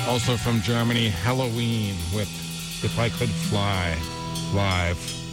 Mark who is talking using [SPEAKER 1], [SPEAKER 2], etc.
[SPEAKER 1] Also from Germany, Halloween with If I Could Fly, live.